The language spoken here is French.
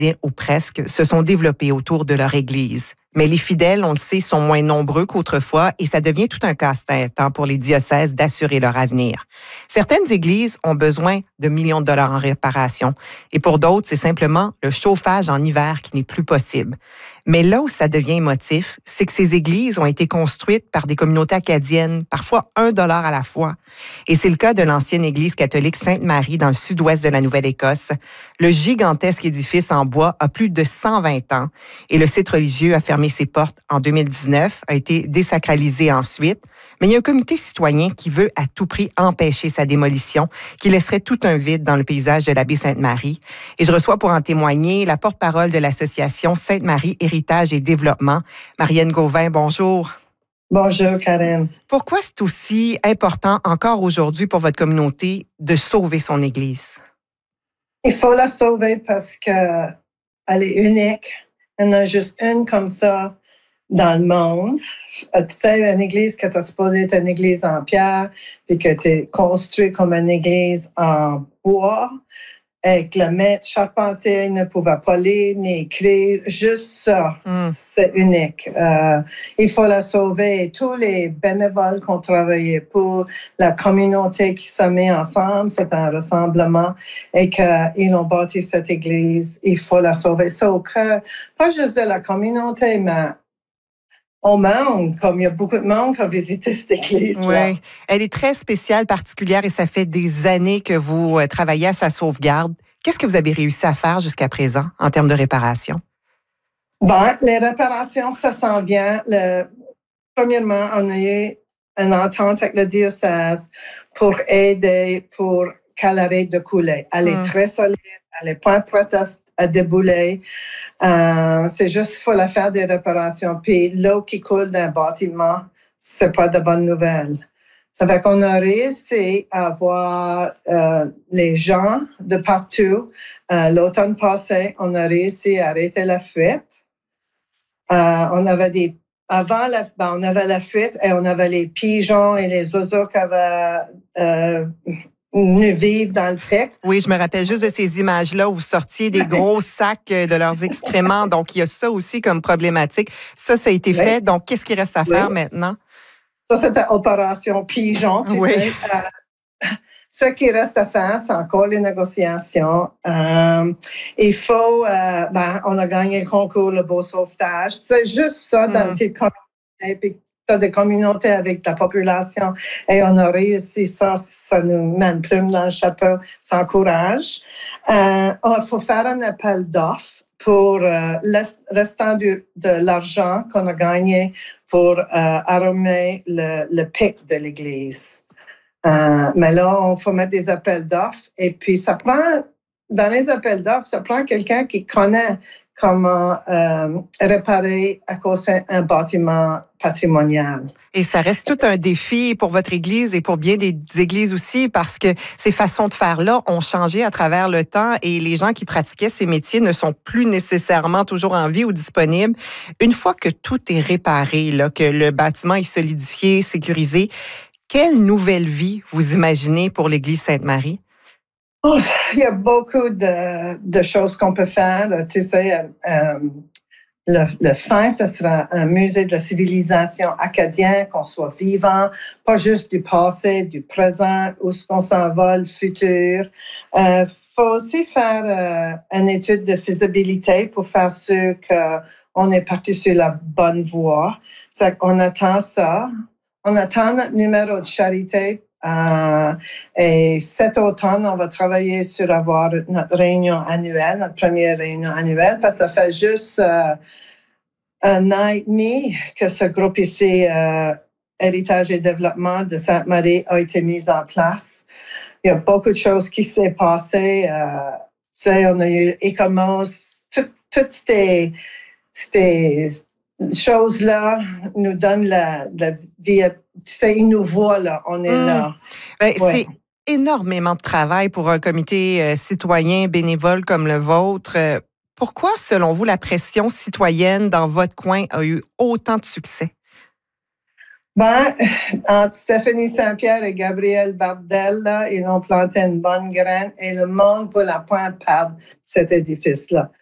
ou presque, se sont développés autour de leur Église. Mais les fidèles, on le sait, sont moins nombreux qu'autrefois et ça devient tout un casse-tête pour les diocèses d'assurer leur avenir. Certaines églises ont besoin de millions de dollars en réparation et pour d'autres, c'est simplement le chauffage en hiver qui n'est plus possible. Mais là où ça devient émotif, c'est que ces églises ont été construites par des communautés acadiennes, parfois $1 à la fois. Et c'est le cas de l'ancienne église catholique Sainte-Marie dans le sud-ouest de la Nouvelle-Écosse. Le gigantesque édifice en bois a plus de 120 ans et le site religieux a fermé ses portes en 2019, a été désacralisé ensuite. Mais il y a un comité citoyen qui veut à tout prix empêcher sa démolition, qui laisserait tout un vide dans le paysage de l'abbaye Sainte-Marie. Et je reçois pour en témoigner la porte-parole de l'association Sainte-Marie Héritage et Développement, Marianne Gauvin. Bonjour. Bonjour, Karen. Pourquoi c'est aussi important encore aujourd'hui pour votre communauté de sauver son Église? Il faut la sauver parce qu'elle est unique. Il y en a juste une comme ça dans le monde. Tu sais, une église qui est supposée être une église en pierre, puis qui a été construite comme une église en bois, et que le maître charpentier ne pouvait pas lire ni écrire. Juste ça, c'est unique. Il faut la sauver. Et tous les bénévoles qui ont travaillé pour la communauté qui se met ensemble, c'est un rassemblement, et qu'ils ont bâti cette église. Il faut la sauver. C'est au cœur, pas juste de la communauté, mais au monde, comme il y a beaucoup de monde qui a visité cette église-là. Oui, elle est très spéciale, particulière, et ça fait des années que vous travaillez à sa sauvegarde. Qu'est-ce que vous avez réussi à faire jusqu'à présent en termes de réparation? Bon, les réparations, ça s'en vient. Premièrement, on a eu une entente avec le diocèse pour aider, pour qu'elle arrête de couler. Elle est très solide, elle n'est pas prête à débouler. C'est juste qu'il faut la faire des réparations. Puis l'eau qui coule d'un bâtiment, c'est pas de bonnes nouvelles. Ça fait qu'on a réussi à avoir les gens de partout. L'automne passé, on a réussi à arrêter la fuite. On avait on avait la fuite et on avait les pigeons et les oiseaux qui avaient vivre dans le pic. Oui, je me rappelle juste de ces images-là où vous sortiez des gros sacs de leurs excréments. Donc, il y a ça aussi comme problématique. Ça a été fait. Donc, qu'est-ce qu'il reste à faire maintenant? Ça, c'était Opération Pigeon, tu sais. Ce qui reste à faire, c'est encore les négociations. Il faut... on a gagné le concours, le beau sauvetage. C'est juste ça dans une petite communauté. Puis, tu as des communautés avec la population et on a réussi ça. Ça nous met une plume dans le chapeau. Ça encourage. Il faut faire un appel d'offres pour le restant de l'argent qu'on a gagné pour arromer le pic de l'église. Mais là, il faut mettre des appels d'offres. Et puis, dans les appels d'offres, ça prend quelqu'un qui connaît comment réparer à cause d'un bâtiment patrimonial. Et ça reste tout un défi pour votre Église et pour bien des églises aussi, parce que ces façons de faire-là ont changé à travers le temps et les gens qui pratiquaient ces métiers ne sont plus nécessairement toujours en vie ou disponibles. Une fois que tout est réparé, là, que le bâtiment est solidifié, sécurisé, quelle nouvelle vie vous imaginez pour l'Église Sainte-Marie? Oh, il y a beaucoup de choses qu'on peut faire. Tu sais, le fin, ce sera un musée de la civilisation acadienne, qu'on soit vivant, pas juste du passé, du présent, où est-ce qu'on s'en va, le futur. Faut aussi faire une étude de faisabilité pour faire sûr qu'on est parti sur la bonne voie. On attend ça. On attend notre numéro de charité. Et cet automne, on va travailler sur avoir notre réunion annuelle, notre première réunion annuelle, parce que ça fait juste un an et demi que ce groupe ici, Héritage et Développement de Sainte-Marie, a été mis en place. Il y a beaucoup de choses qui s'est passé. Tu sais, on a eu ECOMOS, toutes ces choses-là nous donnent la vie. Tu sais, ils nous voient là, on est là. Ben, c'est énormément de travail pour un comité citoyen bénévole comme le vôtre. Pourquoi, selon vous, la pression citoyenne dans votre coin a eu autant de succès? Entre Stéphanie Saint-Pierre et Gabriel Bardel, là, ils ont planté une bonne graine et le monde ne voulait point perdre cet édifice-là.